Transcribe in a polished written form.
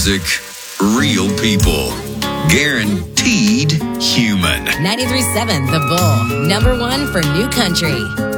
music, real people. Guaranteed human. 93.7 The Bull, #1 for new country.